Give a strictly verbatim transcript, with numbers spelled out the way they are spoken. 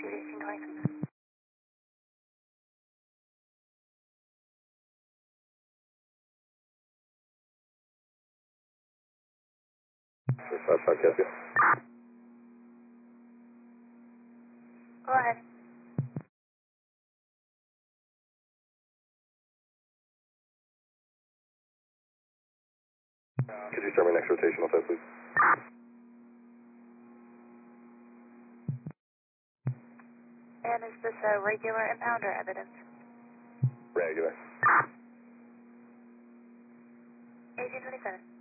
Altitude eighteen twenty-six. five five, copy. Go ahead. Could you start my next rotational set, please? And is this a regular impound or evidence? Regular. eighteen twenty-seven.